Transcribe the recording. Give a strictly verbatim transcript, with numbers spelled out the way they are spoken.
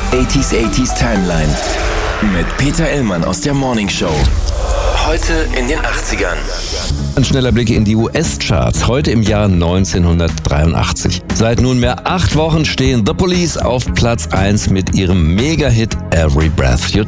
achtziger achtziger Timeline mit Peter Illmann aus der Morning Show. Heute in den achtzigern. Ein schneller Blick in die U S-Charts, heute im Jahr neunzehnhundertdreiundachtzig. Seit nunmehr acht Wochen stehen The Police auf Platz eins mit ihrem Mega-Hit Every Breath You